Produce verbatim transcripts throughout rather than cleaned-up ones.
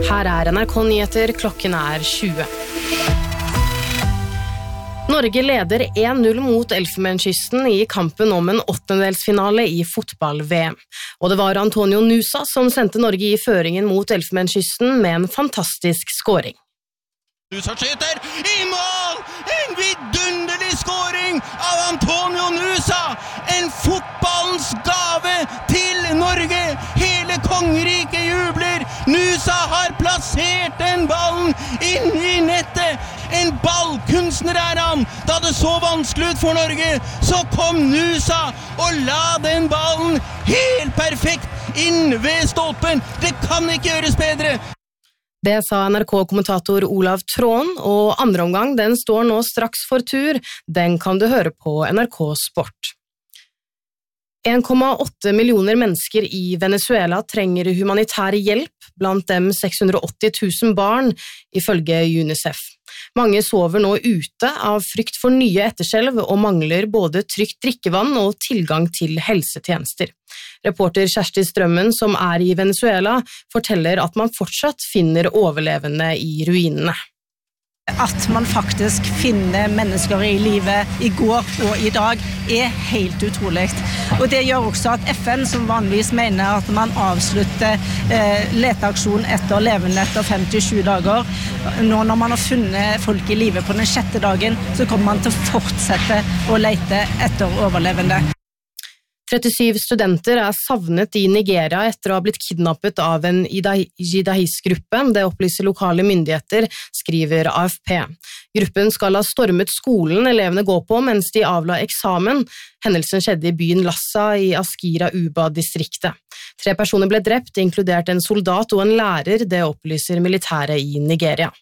Her er N R K Nyheter, klokken er tjue. Norge leder en null mot Elfenbenskysten i kampen om en åttendedelsfinale i fotball-V M. Og det var Antonio Nusa som sendte Norge i føringen mot Elfenbenskysten med en fantastisk skåring. Nusa skyter i mål! En vidunderlig skåring av Antonio Nusa! En fotballens gave til Norge! Hele kongeriket jubler! Nusa har plassert den ballen inn i nettet! En ballkunstner er han! Da det så vanskelig ut for Norge, så kom Nusa og la den ballen helt perfekt inn ved stolpen! Det kan ikke gjøres bedre! Det sa N R K-kommentator Olav Tråen, og andre omgang den står nå straks for tur. Den kan du høre på N R K Sport. en komma åtte millioner mennesker i Venezuela trenger humanitær hjelp, blant dem seks hundre og åtti tusen barn, ifølge UNICEF. Mange sover nå ute av frykt for nye etterskjelv og mangler både trygt drikkevann og tilgang til helsetjenester. Reporter Kjersti Strømmen, som er i Venezuela, forteller at man fortsatt finner overlevende i ruinene. At man faktisk finner mennesker i livet i går og i dag er helt utrolig. Og det gjør også at F N, som vanligvis mener at man avslutter eh, leteaksjon etter levende etter fem til sju dager, nå når man har funnet folk i livet på den sjette dagen, så kommer man til å fortsette å lete etter overlevende. trettisyv studenter er savnet i Nigeria etter å ha blitt kidnappet av en jihadistgruppe. Det opplyser lokale myndigheter, skriver A F P. Gruppen skal ha stormet skolen elevene går på mens de avla eksamen. Hendelsen skjedde i byen Lassa i Askira-Uba-distriktet. Tre personer ble drept, inkludert en soldat og en lærer, det opplyser militæret i Nigeria.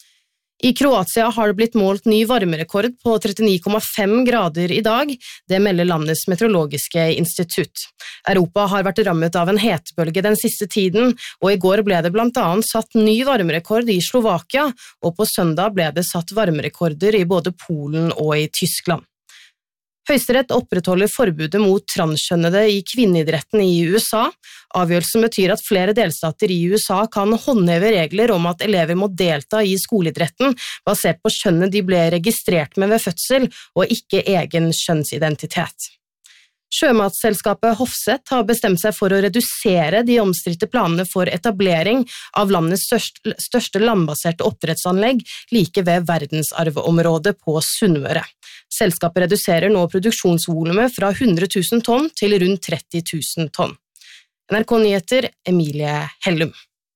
I Kroatia har det blitt målt ny varmerekord på trettini komma fem grader i dag, det melder landets meteorologiske institutt. Europa har vært rammet av en hetebølge den siste tiden, og i går ble det blant annet satt ny varmerekord i Slovakia, og på søndag ble det satt varmerekorder i både Polen og i Tyskland. Høyesterett opprettholder forbudet mot transkjønnede i kvinneidretten i U S A. Avgjørelsen betyr at flere delstater i U S A kan håndheve regler om at elever må delta i skoleidretten basert på kjønnet de ble registrert med ved fødsel, og ikke egen kjønnsidentitet. Sjømatselskapet Hofseth har bestemt seg for å redusere de omstridte planene for etablering av landets største, største landbaserte oppdrettsanlegg like ved verdensarvområdet på Sunnmøre. Selskapet reduserer nå produksjonsvolumet fra hundre tusen tonn til rundt tretti tusen tonn. N R K Nyheter, Emilie Hellum.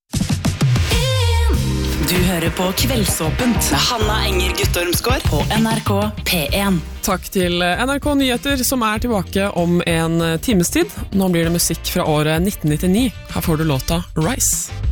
Du hører på Kveldsåpent med Hanna Enger Guttormsgård på N R K P en. Takk til N R K Nyheter som er tilbake om en times tid. Nå blir det musikk fra året nitten nittini. Her får du låta Rise.